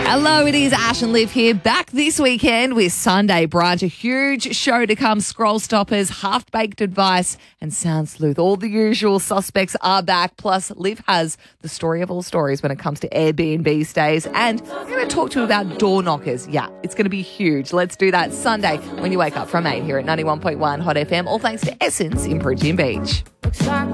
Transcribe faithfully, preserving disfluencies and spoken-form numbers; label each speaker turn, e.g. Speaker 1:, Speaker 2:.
Speaker 1: Hello, it is Ash and Liv here, back this weekend with Sunday Brunch, a huge show to come, Scroll Stoppers, Half-Baked Advice and Sound Sleuth. All the usual suspects are back, plus Liv has the story of all stories when it comes to Airbnb stays, and we're going to talk to you about door knockers. Yeah, it's going to be huge. Let's do that Sunday when you wake up from eight here at ninety-one point one Hot F M, all thanks to Essence in Bridgie Beach.